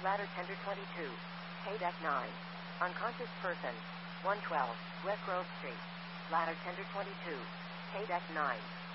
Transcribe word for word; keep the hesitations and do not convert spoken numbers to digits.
Ladder Tender twenty-two. K-Deck nine. Unconscious person. one twelve. West Grove Street. Ladder Tender twenty-two. K-Deck nine.